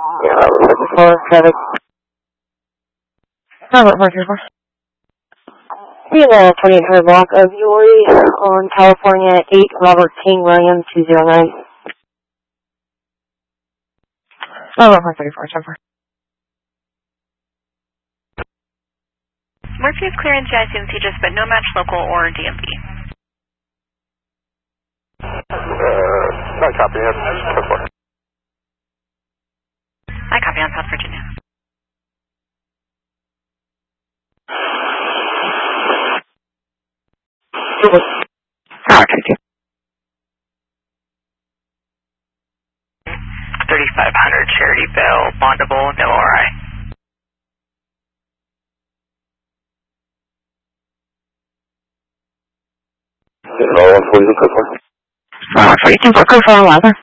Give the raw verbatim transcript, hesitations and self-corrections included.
Yeah, before traffic. Robert four three four. In the twenty-eight hundred block of Uri on California eight, Robert King William two zero nine. Robert four three four, ten four. Murphy is clearing C I C and C G S, but no match local or D M V. Uh, not copy, yes, ten four. I copy on South Virginia. thirty-five hundred Charity Bell, bondable, no R I. one forty, ten four. one forty, ten four, code for eleven.